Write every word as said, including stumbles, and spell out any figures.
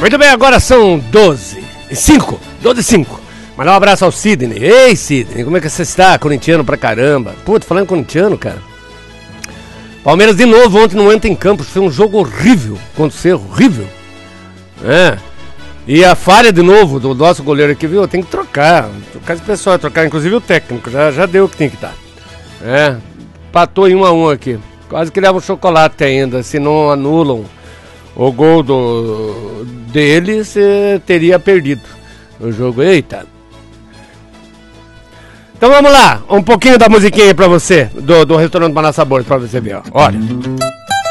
Muito bem, agora são doze e cinco. doze e cinco. Mandar um abraço ao Sidney. Ei, Sidney, como é que você está? Corintiano pra caramba. Puta, falando em corintiano, cara. Palmeiras de novo ontem não entra em campo. Foi um jogo horrível contra o Cerro. Horrível. É. E a falha de novo do nosso goleiro aqui, viu? Tem que trocar. Trocar esse pessoal, trocar inclusive o técnico. Já, já deu o que tem que dar. É. Patou em um a um aqui. Quase que leva um chocolate ainda. Se não anulam o gol do, dele, você teria perdido o jogo. Eita. Então vamos lá. Um pouquinho da musiquinha aí pra você. Do, do restaurante Banana Sabor, pra você ver, ó. Olha.